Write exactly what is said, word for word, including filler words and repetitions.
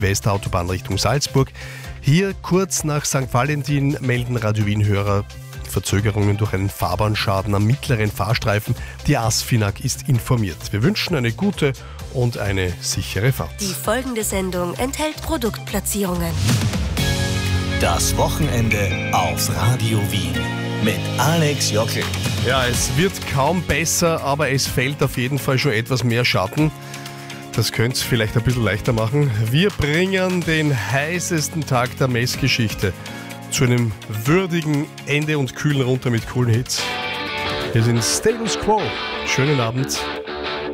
Westautobahn Richtung Salzburg. Hier kurz nach Sankt Valentin melden Radio Wien-Hörer Verzögerungen durch einen Fahrbahnschaden am mittleren Fahrstreifen. Die ASFINAG ist informiert. Wir wünschen eine gute und eine sichere Fahrt. Die folgende Sendung enthält Produktplatzierungen. Das Wochenende auf Radio Wien mit Alex Jockel. Ja, es wird kaum besser, aber es fällt auf jeden Fall schon etwas mehr Schatten. Das könnte es vielleicht ein bisschen leichter machen. Wir bringen den heißesten Tag der Messgeschichte zu einem würdigen Ende und kühlen runter mit coolen Hits. Wir sind Status Quo. Schönen Abend.